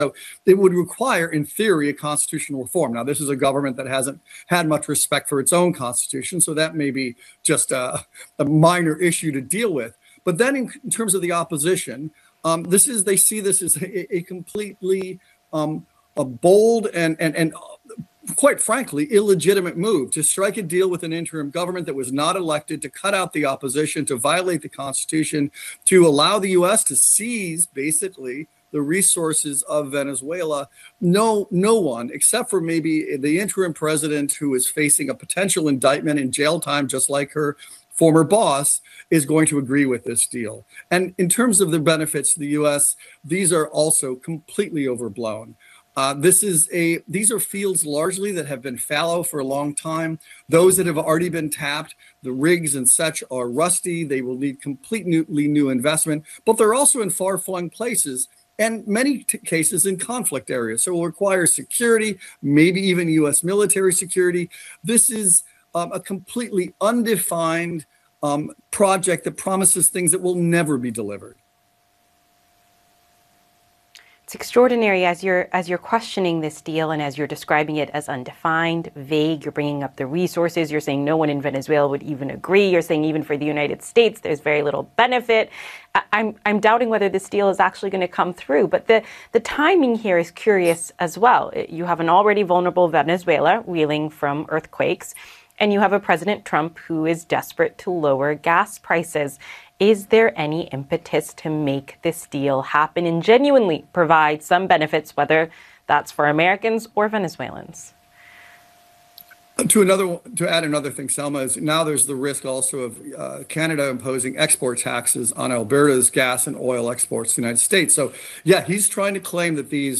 it would require, in theory, a constitutional reform. Now, this is a government that hasn't had much respect for its own constitution, so that may be just a minor issue to deal with. But then in terms of the opposition, they see this as a completely a bold and quite frankly, illegitimate move to strike a deal with an interim government that was not elected, to cut out the opposition, to violate the Constitution, to allow the U.S. to seize basically the resources of Venezuela. No one, except for maybe the interim president who is facing a potential indictment and jail time, just like her former boss, is going to agree with this deal. And in terms of the benefits to the U.S., these are also completely overblown. These are fields largely that have been fallow for a long time. Those that have already been tapped, the rigs and such, are rusty. They will need completely new investment, but they're also in far-flung places and many cases in conflict areas. So it will require security, maybe even U.S. military security. This is a completely undefined project that promises things that will never be delivered. It's extraordinary as you're questioning this deal and as you're describing it as undefined, vague. You're bringing up the resources. You're saying no one in Venezuela would even agree. You're saying even for the United States, there's very little benefit. I'm doubting whether this deal is actually going to come through. But the timing here is curious as well. You have an already vulnerable Venezuela reeling from earthquakes, and you have a President Trump who is desperate to lower gas prices. Is there any impetus to make this deal happen and genuinely provide some benefits, whether that's for Americans or Venezuelans? To add another thing, Selma, is now there's the risk also of Canada imposing export taxes on Alberta's gas and oil exports to the United States. So, yeah, he's trying to claim that these